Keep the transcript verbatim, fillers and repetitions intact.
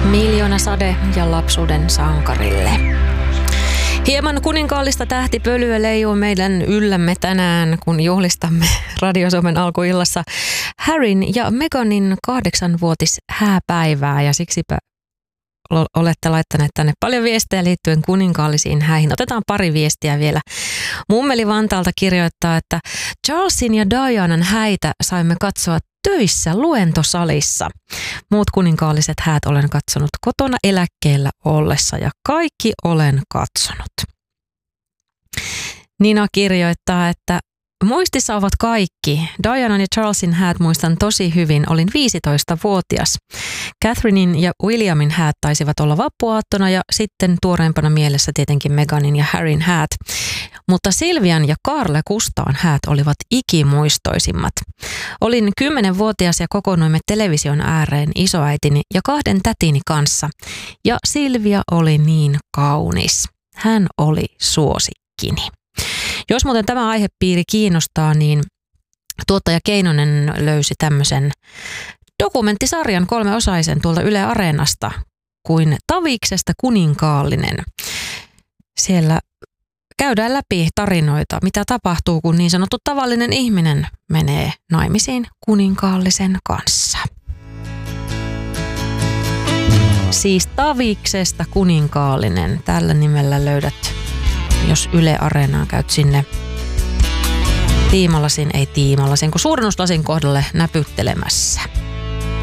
Miljoona sade ja lapsuuden sankarille. Hieman kuninkaallista tähtipölyä leijuu meidän yllämme tänään, kun juhlistamme Radio Suomen alkuillassa Harryn ja Meghanin kahdeksanvuotis hääpäivää, ja siksipä olette laittaneet tänne paljon viestejä liittyen kuninkaallisiin häihin. Otetaan pari viestiä vielä. Mummeli Vantaalta kirjoittaa, että Charlesin ja Dianan häitä saimme katsoa töissä luentosalissa. Muut kuninkaalliset häät olen katsonut kotona eläkkeellä ollessa ja kaikki olen katsonut. Nina kirjoittaa, että muistissa ovat kaikki. Dianan ja Charlesin häät muistan tosi hyvin. Olin viisitoistavuotias. Catherinein ja Williamin häät taisivat olla vappuaattona ja sitten tuoreempana mielessä tietenkin Meghanin ja Harryn häät. Mutta Silvian ja Carle Kustaan häät olivat ikimuistoisimmat. Olin kymmenvuotias ja kokoonnuimme television ääreen isoäitini ja kahden tätini kanssa. Ja Silvia oli niin kaunis. Hän oli suosikkini. Jos muuten tämä aihepiiri kiinnostaa, niin tuottaja Keinonen löysi tämmöisen dokumenttisarjan kolmeosaisen tuolta Yle Areenasta kuin Taviksesta kuninkaallinen. Siellä käydään läpi tarinoita, mitä tapahtuu, kun niin sanottu tavallinen ihminen menee naimisiin kuninkaallisen kanssa. Siis Taviksesta kuninkaallinen, tällä nimellä löydät, jos Yle Areenaan käyt sinne tiimalasin, ei tiimalasin, kun suurennuslasin kohdalle näpyttelemässä.